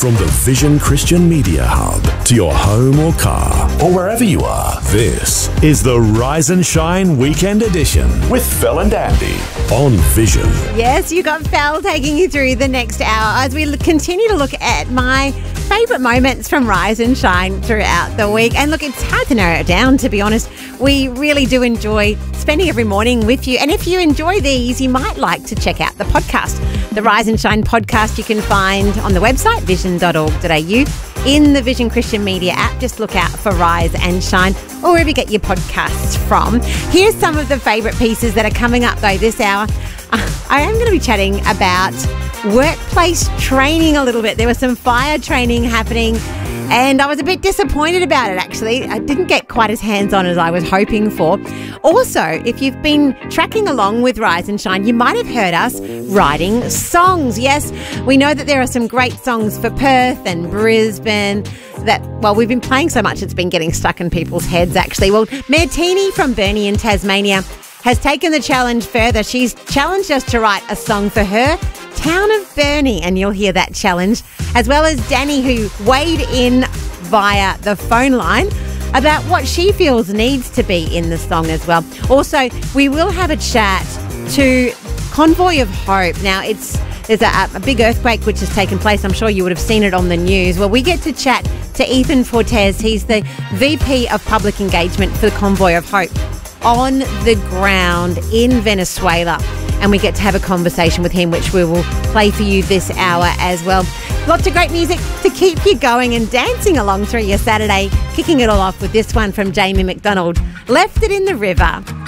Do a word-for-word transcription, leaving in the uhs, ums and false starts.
From the Vision Christian Media Hub to your home or car or wherever you are, this is the Rise and Shine Weekend Edition with Fel and Andy on Vision. Yes, you got Fel taking you through the next hour as we l- continue to look at my favourite moments from Rise and Shine throughout the week. And look, it's hard to narrow it down, to be honest. We really do enjoy spending every morning with you. And if you enjoy these, you might like to check out the podcast. The Rise and Shine podcast you can find on the website, vision dot org dot a u. In the Vision Christian Media app, just look out for Rise and Shine or wherever you get your podcasts from. Here's some of the favourite pieces that are coming up, though, this hour. Uh, I am going to be chatting about workplace training a little bit. There was some fire training happening and I was a bit disappointed about it, actually. I didn't get quite as hands-on as I was hoping for. Also, if you've been tracking along with Rise and Shine, you might have heard us writing songs. Yes, we know that there are some great songs for Perth and Brisbane that, well, we've been playing so much it's been getting stuck in people's heads, actually. Well, Martini from Burnie in Tasmania has taken the challenge further. She's challenged us to write a song for her town of Burnie, and you'll hear that challenge, as well as Danny, who weighed in via the phone line about what she feels needs to be in the song as well. Also, we will have a chat to Convoy of Hope. Now, it's there's a, a big earthquake which has taken place. I'm sure you would have seen it on the news. Well, we get to chat to Ethan Fortes. He's the V P of Public Engagement for the Convoy of Hope on the ground in Venezuela. And we get to have a conversation with him, which we will play for you this hour as well. Lots of great music to keep you going and dancing along through your Saturday, kicking it all off with this one from Jamie McDonald, Left It in the River.